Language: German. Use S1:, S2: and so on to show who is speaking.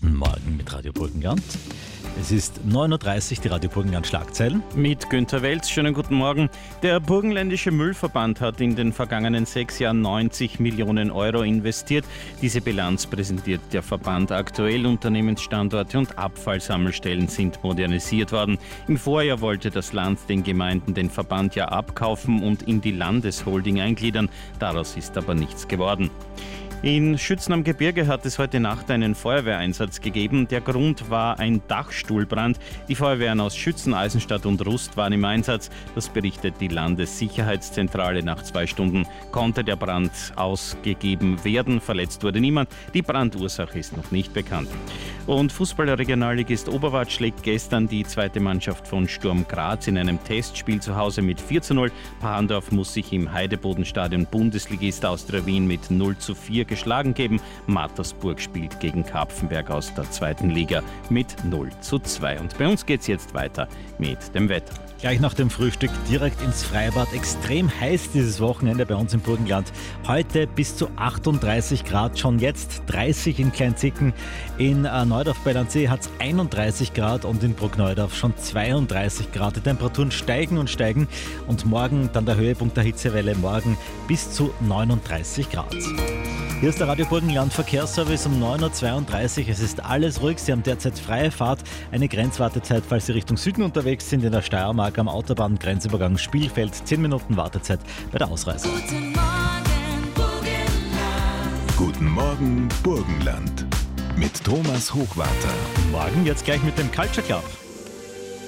S1: Guten Morgen mit Radio Burgenland. Es ist 9.30 Uhr, die Radio Burgenland Schlagzeilen.
S2: Mit Günther Welz, schönen guten Morgen. Der Burgenländische Müllverband hat in den vergangenen 6 Jahren 90 Millionen Euro investiert. Diese Bilanz präsentiert der Verband aktuell. Unternehmensstandorte und Abfallsammelstellen sind modernisiert worden. Im Vorjahr wollte das Land den Gemeinden den Verband ja abkaufen und in die Landesholding eingliedern. Daraus ist aber nichts geworden. In Schützen am Gebirge hat es heute Nacht einen Feuerwehreinsatz gegeben. Der Grund war ein Dachstuhlbrand. Die Feuerwehren aus Schützen, Eisenstadt und Rust waren im Einsatz. Das berichtet die Landessicherheitszentrale. Nach 2 Stunden konnte der Brand ausgegeben werden. Verletzt wurde niemand. Die Brandursache ist noch nicht bekannt. Und Fußball-Regionalligist Oberwart schlägt gestern die zweite Mannschaft von Sturm Graz in einem Testspiel zu Hause mit 4:0. Paarndorf muss sich im Heidebodenstadion Bundesligist Austria Wien mit 0:4 geschlagen geben. Mattersburg spielt gegen Kapfenberg aus der 2. Liga mit 0:2. Und bei uns geht es jetzt weiter mit dem Wetter.
S1: Gleich nach dem Frühstück direkt ins Freibad. Extrem heiß dieses Wochenende bei uns im Burgenland. Heute bis zu 38 Grad, schon jetzt 30 in Kleinzicken. In Neudorf bei Landsee hat es 31 Grad und in Bruckneudorf schon 32 Grad. Die Temperaturen steigen und steigen und morgen dann der Höhepunkt der Hitzewelle, morgen bis zu 39 Grad. Hier ist der Radio Burgenland Verkehrsservice um 9.32 Uhr. Es ist alles ruhig. Sie haben derzeit freie Fahrt. Eine Grenzwartezeit, falls Sie Richtung Süden unterwegs sind, in der Steiermark am Autobahn-Grenzübergang Spielfeld. 10 Minuten Wartezeit bei der Ausreise.
S3: Guten Morgen, Burgenland.
S4: Guten Morgen, Burgenland. Mit Thomas Hochwarter.
S1: Morgen jetzt gleich mit dem Culture Club.